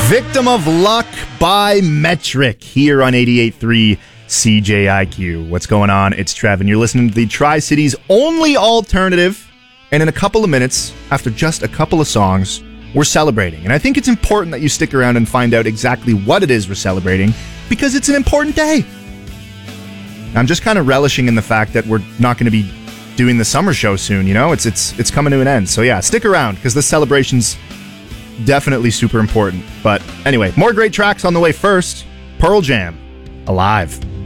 Victim of Luck by Metric here on 88.3 CJIQ. What's going on? It's Trev, and you're listening to the Tri-City's only alternative. And in a couple of minutes, after just a couple of songs, we're celebrating. And I think it's important that you stick around and find out exactly what it is we're celebrating, because it's an important day. I'm just kind of relishing in the fact that we're not going to be doing the summer show soon, you know? It's coming to an end. So yeah, stick around, because this celebration's definitely super important. But anyway, more great tracks on the way. First, Pearl Jam, Alive.